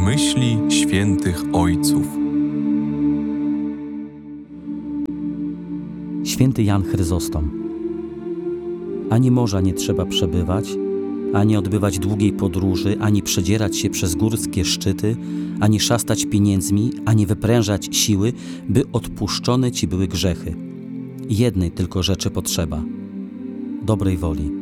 Myśli świętych ojców. Święty Jan Chryzostom. Ani morza nie trzeba przebywać, ani odbywać długiej podróży, ani przedzierać się przez górskie szczyty, ani szastać pieniędzmi, ani wyprężać siły, by odpuszczone ci były grzechy. Jednej tylko rzeczy potrzeba – dobrej woli.